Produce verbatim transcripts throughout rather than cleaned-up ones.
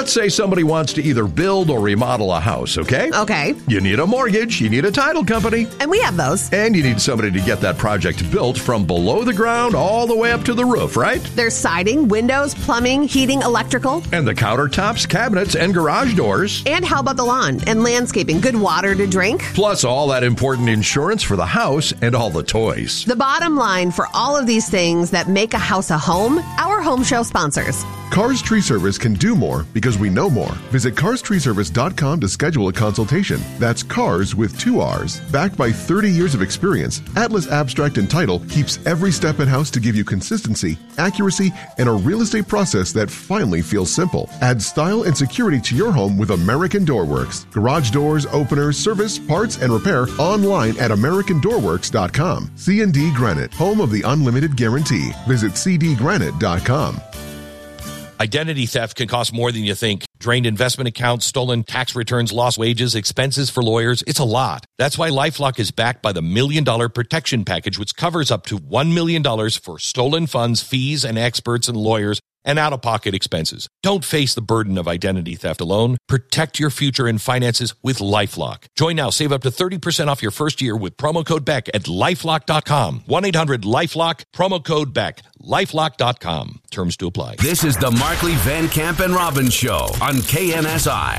Let's say somebody wants to either build or remodel a house, okay? Okay. You need a mortgage, you need a title company. And we have those. And you need somebody to get that project built from below the ground all the way up to the roof, right? There's siding, windows, plumbing, heating, electrical. And the countertops, cabinets, and garage doors. And how about the lawn and landscaping? Good water to drink? Plus all that important insurance for the house and all the toys. The bottom line for all of these things that make a house a home, our home show sponsors. Cars Tree Service can do more because we know more. Visit cars tree service dot com to schedule a consultation. That's cars with two R's. Backed by thirty years of experience, Atlas Abstract and Title keeps every step in-house to give you consistency, accuracy, and a real estate process that finally feels simple. Add style and security to your home with American Door Works. Garage doors, openers, service, parts, and repair online at american door works dot com. C and D Granite, home of the unlimited guarantee. Visit c d granite dot com. Identity theft can cost more than you think. Drained investment accounts, stolen tax returns, lost wages, expenses for lawyers. It's a lot. That's why LifeLock is backed by the Million Dollar Protection Package, which covers up to one million dollars for stolen funds, fees, and experts and lawyers, and out-of-pocket expenses. Don't face the burden of identity theft alone. Protect your future and finances with LifeLock. Join now. Save up to thirty percent off your first year with promo code Beck at lifelock dot com. one eight hundred lifelock, promo code Beck. lifelock dot com. Terms to apply. This is the Markley, Van Camp, and Robbins Show on K N S I.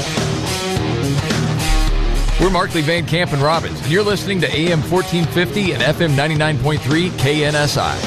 We're Markley, Van Camp, and Robbins, and you're listening to A M fourteen fifty and F M ninety-nine point three K N S I.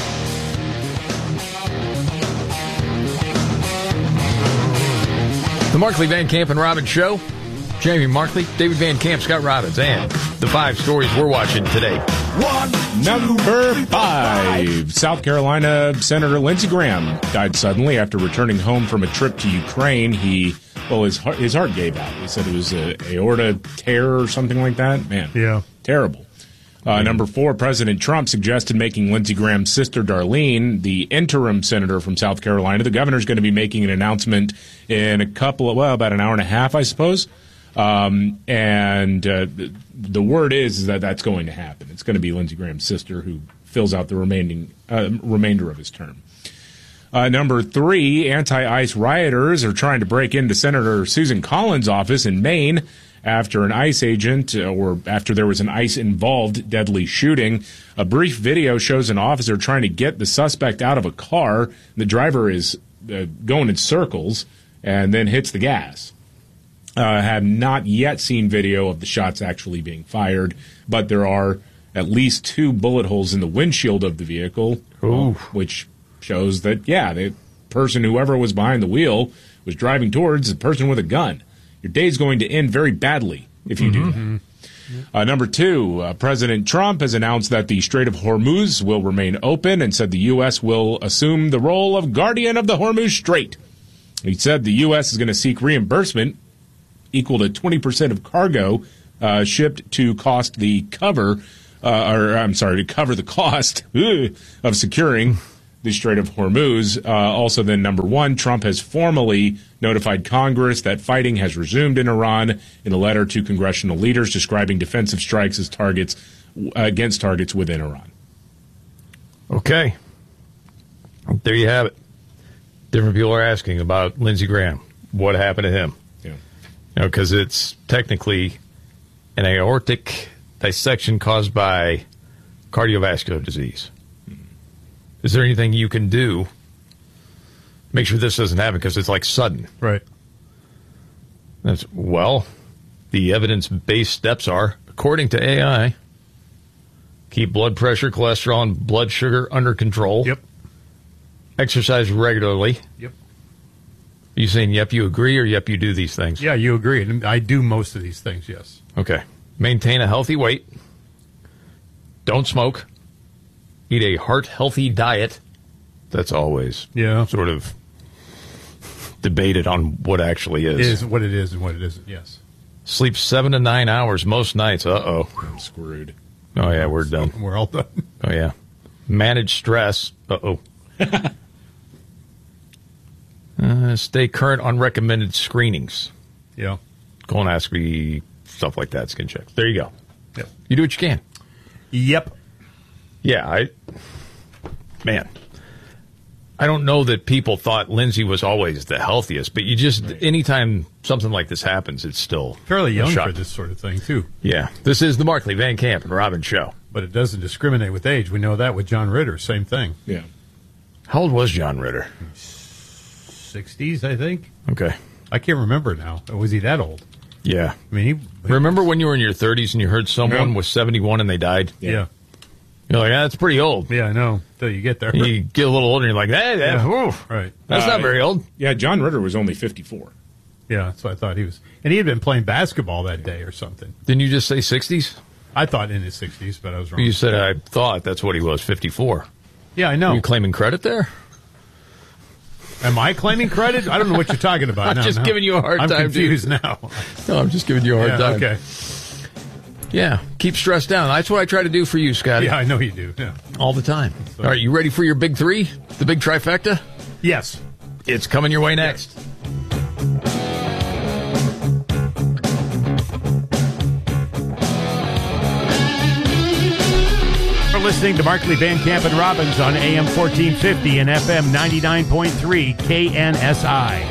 The Markley, Van Camp, and Robbins Show. Jamie Markley, David Van Camp, Scott Robbins, and the five stories we're watching today. One, number five. South Carolina Senator Lindsey Graham died suddenly after returning home from a trip to Ukraine. He, well, his heart, his heart gave out. He said it was a aorta tear or something like that. Man, yeah, terrible. Uh, number four, President Trump suggested making Lindsey Graham's sister Darlene the interim senator from South Carolina. The governor's going to be making an announcement in a couple of, well, about an hour and a half, I suppose. Um, and uh, the word is, is that that's going to happen. It's going to be Lindsey Graham's sister who fills out the remaining uh, remainder of his term. Uh, number three, anti-ICE rioters are trying to break into Senator Susan Collins' office in Maine after an ICE agent, uh, or after there was an ICE-involved deadly shooting. A brief video shows an officer trying to get the suspect out of a car. The driver is uh, going in circles and then hits the gas. Uh, have not yet seen video of the shots actually being fired, but there are at least two bullet holes in the windshield of the vehicle, uh, which shows that, yeah, the person, whoever was behind the wheel, was driving towards a person with a gun. Your day's going to end very badly if you mm-hmm. do that. Uh, number two, uh, President Trump has announced that the Strait of Hormuz will remain open and said the U S will assume the role of guardian of the Hormuz Strait. He said the U S is going to seek reimbursement equal to twenty percent of cargo uh, shipped to cost the cover, uh, or I'm sorry, to cover the cost of securing the Strait of Hormuz. Uh, also then number one, Trump has formally notified Congress that fighting has resumed in Iran in a letter to congressional leaders describing defensive strikes as targets uh, against targets within Iran. Okay. There you have it. Different people are asking about Lindsey Graham. What happened to him? Yeah. You know, because it's technically an aortic dissection caused by cardiovascular disease. Mm-hmm. Is there anything you can do? Make sure this doesn't happen because it's like sudden. Right. That's, well, the evidence-based steps are, according to A I, keep blood pressure, cholesterol, and blood sugar under control. Yep. Exercise regularly. Yep. Are you saying, yep, you agree, or yep, you do these things? Yeah, you agree. And I do most of these things, yes. Okay. Maintain a healthy weight. Don't smoke. Eat a heart-healthy diet. That's always yeah. sort of debated on what actually is. It is what it is and what it isn't, yes. Sleep seven to nine hours most nights. Uh-oh. I'm screwed. Oh, yeah, we're done. We're all done. Oh, yeah. Manage stress. Uh-oh. uh, stay current on recommended screenings. Yeah. Colonoscopy, stuff like that, skin checks. There you go. Yep. You do what you can. Yep. Yeah, I... Man. I don't know that people thought Lindsay was always the healthiest, but you just, right. anytime something like this happens, it's still fairly young shock. for this sort of thing, too. Yeah. This is the Markley, Van Camp, and Robbins Show. But it doesn't discriminate with age. We know that with John Ritter, same thing. Yeah. How old was John Ritter? sixties, I think. Okay. I can't remember now. Was he that old? Yeah. I mean, he, he remember when you were in your thirties and you heard someone no. was seventy-one and they died? Yeah. yeah. You're like, ah, that's pretty old. Yeah, I know. Until you get there. And you get a little older and you're like, hey, that, yeah. right. that's uh, not very old. Yeah, John Ritter was only fifty-four. Yeah, that's what I thought he was. And he had been playing basketball that day or something. Didn't you just say sixties? I thought in his sixties, but I was wrong. You said I thought that's what he was, fifty-four. Yeah, I know. Are you claiming credit there? Am I claiming credit? I don't know what you're talking about. I'm no, just no. giving you a hard I'm time. I'm confused dude. now. No, I'm just giving you a hard yeah, time. Okay. Yeah, keep stress down. That's what I try to do for you, Scotty. Yeah, I know you do. Yeah. All the time. So. All right, you ready for your big three? The big trifecta? Yes. It's coming your way next. We're listening to Markley, Van Camp, and Robbins on A M fourteen fifty and F M ninety-nine point three K N S I.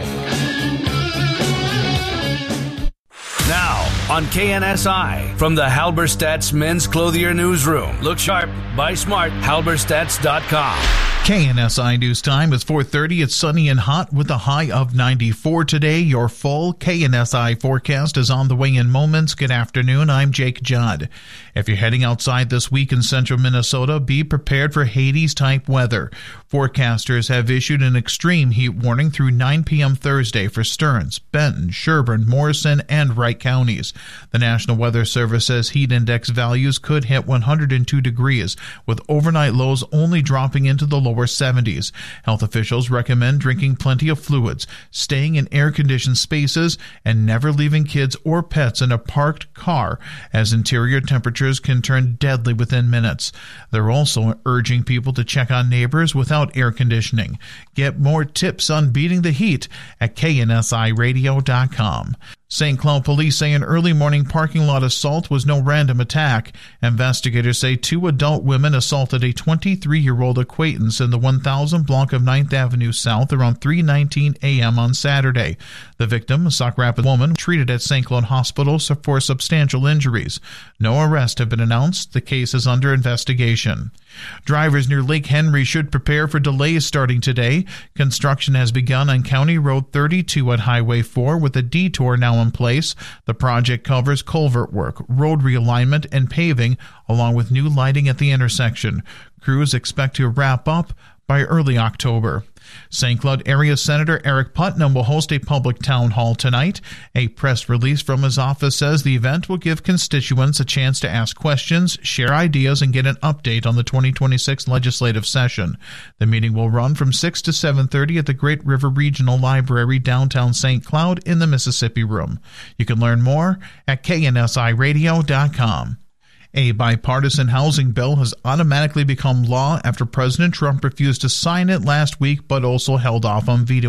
Now, on K N S I, from the Halberstadt's Men's Clothier Newsroom. Look sharp, buy smart, halberstadts dot com. K N S I News Time is four thirty. It's sunny and hot with a high of ninety-four today. Your full K N S I forecast is on the way in moments. Good afternoon. I'm Jake Judd. If you're heading outside this week in central Minnesota, be prepared for Hades-type weather. Forecasters have issued an extreme heat warning through nine p.m. Thursday for Stearns, Benton, Sherburne, Morrison, and Wright counties. The National Weather Service says heat index values could hit one hundred two degrees, with overnight lows only dropping into the lower seventies. Health officials recommend drinking plenty of fluids, staying in air-conditioned spaces, and never leaving kids or pets in a parked car, as interior temperatures can turn deadly within minutes. They're also urging people to check on neighbors without air conditioning. Get more tips on beating the heat at K N S I radio dot com. Saint Cloud police say an early morning parking lot assault was no random attack. Investigators say two adult women assaulted a twenty-three-year-old acquaintance in the one thousand block of ninth Avenue South around three nineteen a.m. on Saturday. The victim, a Sauk Rapids woman, treated at Saint Cloud Hospital for substantial injuries. No arrests have been announced. The case is under investigation. Drivers near Lake Henry should prepare for delays starting today. Construction has begun on County Road thirty-two at Highway four with a detour now in place. The project covers culvert work, road realignment, and paving, along with new lighting at the intersection. Crews expect to wrap up by early October. Saint Cloud Area Senator Eric Putnam will host a public town hall tonight. A press release from his office says the event will give constituents a chance to ask questions, share ideas, and get an update on the twenty twenty-six legislative session. The meeting will run from six to seven thirty at the Great River Regional Library, downtown Saint Cloud in the Mississippi Room. You can learn more at K N S I radio dot com. A bipartisan housing bill has automatically become law after President Trump refused to sign it last week, but also held off on vetoing